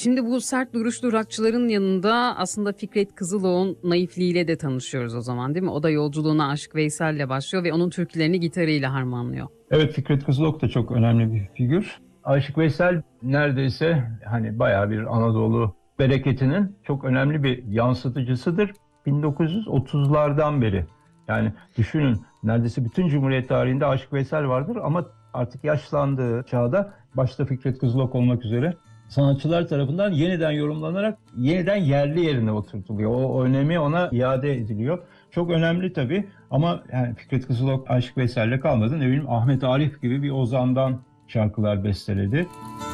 Şimdi bu sert duruşlu rockçıların yanında aslında Fikret Kızıloğlu'nun naifliğiyle de tanışıyoruz o zaman, değil mi? O da yolculuğuna Aşık Veysel'le başlıyor ve onun türkülerini gitarıyla harmanlıyor. Evet, Fikret Kızılok da çok önemli bir figür. Aşık Veysel neredeyse hani bayağı bir Anadolu bereketinin çok önemli bir yansıtıcısıdır. 1930'lardan beri. Yani düşünün, neredeyse bütün Cumhuriyet tarihinde Aşık Veysel vardır ama artık yaşlandığı çağda, başta Fikret Kızılok olmak üzere, sanatçılar tarafından yeniden yorumlanarak yeniden yerli yerine oturtuluyor. O önemi ona iade ediliyor. Çok önemli tabii ama yani Fikret Kızılok Aşık Veysel'le kalmadı. Ne bileyim, Ahmet Arif gibi bir ozandan şarkılar besteledi.